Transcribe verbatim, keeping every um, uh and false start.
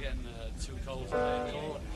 getting uh, too cold to play at all.